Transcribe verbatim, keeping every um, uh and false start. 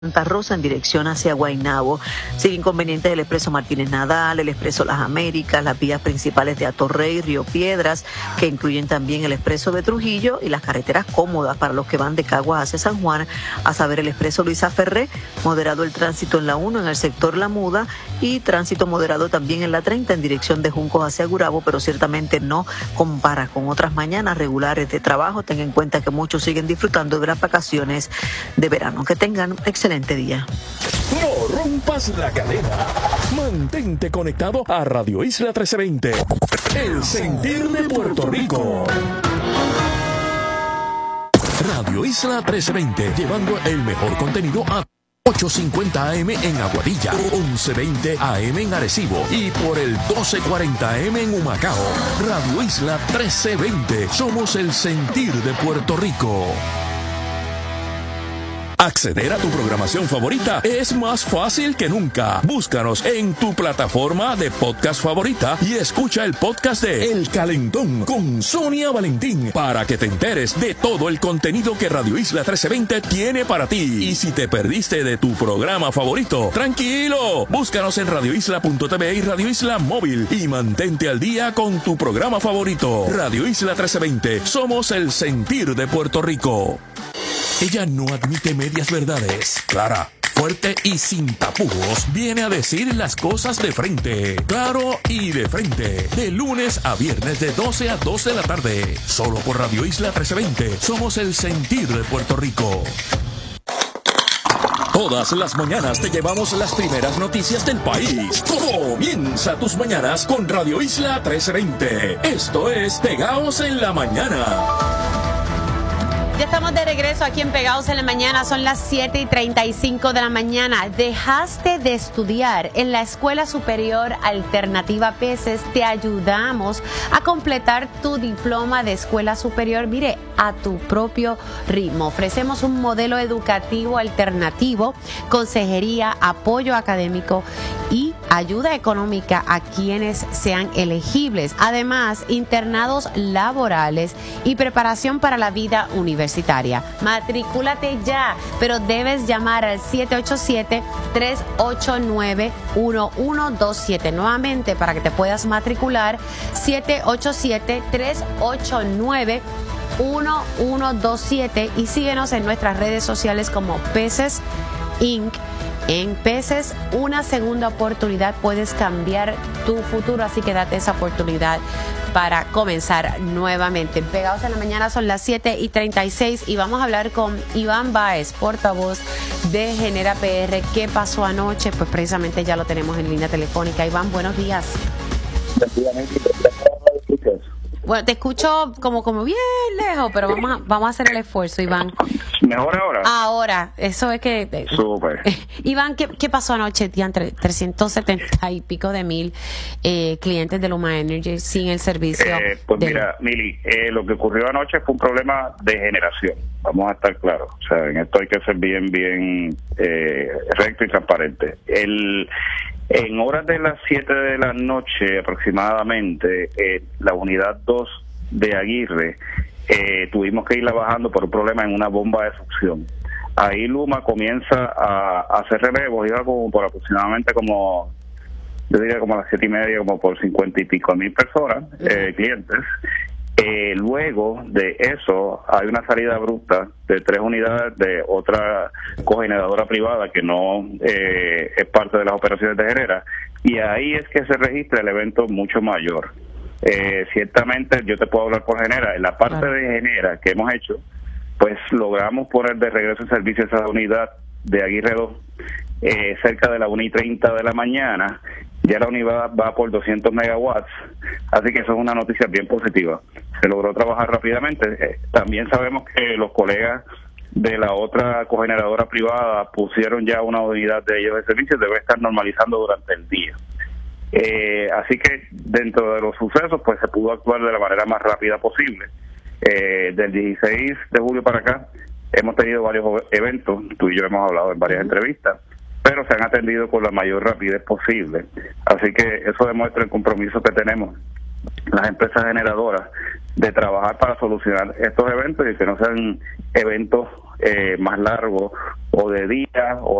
Santa Rosa en dirección hacia Guaynabo. Sigue inconveniente del expreso Martínez Nadal, el expreso Las Américas, las vías principales de Atorrey, Río Piedras, que incluyen también el expreso de Trujillo y las carreteras cómodas para los que van de Caguas hacia San Juan, a saber el expreso Luisa Ferré, moderado el tránsito en la uno en el sector La Muda y tránsito moderado también en la treinta en dirección de Juncos hacia Gurabo, pero ciertamente no compara con otras mañanas regulares de trabajo. Tengan en cuenta que muchos siguen disfrutando de las vacaciones de verano. Que tengan excelente día. No rompas la cadena. Mantente conectado a Radio Isla trece veinte. El sentir de Puerto Rico. Radio Isla trece veinte, llevando el mejor contenido a ochocientos cincuenta A M en Aguadilla, once veinte A M en Arecibo y por el doce cuarenta A M en Humacao. Radio Isla trece veinte. Somos el sentir de Puerto Rico. Acceder a tu programación favorita es más fácil que nunca. Búscanos en tu plataforma de podcast favorita y escucha el podcast de El Calentón con Sonia Valentín para que te enteres de todo el contenido que Radio Isla trece veinte tiene para ti. Y si te perdiste de tu programa favorito, tranquilo, búscanos en radio isla punto t v y Radio Isla Móvil y mantente al día con tu programa favorito. Radio Isla trece veinte, somos el sentir de Puerto Rico. Ella no admite medias verdades. Clara, fuerte y sin tapujos, viene a decir las cosas de frente. Claro y de frente. De lunes a viernes de doce a dos de la tarde. Solo por Radio Isla trece veinte. Somos el sentir de Puerto Rico. Todas las mañanas te llevamos las primeras noticias del país. Comienza tus mañanas con Radio Isla trece veinte. Esto es Pegaos en la Mañana. Ya estamos de regreso aquí en Pegados en la Mañana, son las siete y treinta y cinco de la mañana. ¿Dejaste de estudiar en la Escuela Superior Alternativa Peces? Te ayudamos a completar tu diploma de escuela superior, mire, a tu propio ritmo. Ofrecemos un modelo educativo alternativo, consejería, apoyo académico y ayuda económica a quienes sean elegibles. Además, internados laborales y preparación para la vida universitaria. Matricúlate ya, pero debes llamar al siete ocho siete, tres ocho nueve, uno uno dos siete. Nuevamente, para que te puedas matricular, siete ocho siete, tres ocho nueve, uno uno dos siete y síguenos en nuestras redes sociales como Peces incorporated. En Peces, una segunda oportunidad, puedes cambiar tu futuro, así que date esa oportunidad para comenzar nuevamente. Pegados en la Mañana, son las siete y treinta y seis y vamos a hablar con Iván Báez, portavoz de Genera P R. ¿Qué pasó anoche? Pues precisamente ya lo tenemos en línea telefónica. Iván, buenos días. Bueno, te escucho como, como bien lejos, pero vamos a, vamos a hacer el esfuerzo, Iván. ¿Mejor ahora? Ahora, eso es que... Súper. Iván, ¿qué, ¿qué pasó anoche? Entre trescientos setenta y pico de mil eh, clientes de Luma Energy sin el servicio. Eh, pues de... mira, Mili, eh, lo que ocurrió anoche fue un problema de generación. Vamos a estar claros. O sea, en esto hay que ser bien, bien eh, recto y transparente. El... En horas de las siete de la noche aproximadamente, eh, la unidad dos de Aguirre, eh, tuvimos que irla bajando por un problema en una bomba de succión. Ahí Luma comienza a, a hacer relevos, iba como por aproximadamente como, yo diría como a las siete y media, como por cincuenta y pico mil personas, eh, clientes. Eh, luego de eso hay una salida abrupta de tres unidades de otra cogeneradora privada que no eh, es parte de las operaciones de Genera, y ahí es que se registra el evento mucho mayor. Eh, ciertamente yo te puedo hablar por Genera, en la parte claro. de Genera que hemos hecho, pues logramos poner de regreso en servicio esa unidad de Aguirre dos eh, cerca de la una y treinta de la mañana. Ya la unidad va por doscientos megawatts, así que eso es una noticia bien positiva. Se logró trabajar rápidamente. Eh, también sabemos que los colegas de la otra cogeneradora privada pusieron ya una unidad de ellos de servicio, debe estar normalizando durante el día. Eh, así que dentro de los sucesos, pues se pudo actuar de la manera más rápida posible. Eh, del dieciséis de julio para acá hemos tenido varios eventos, tú y yo hemos hablado en varias entrevistas, pero se han atendido con la mayor rapidez posible. Así que eso demuestra el compromiso que tenemos las empresas generadoras de trabajar para solucionar estos eventos y que no sean eventos eh, más largos o de días o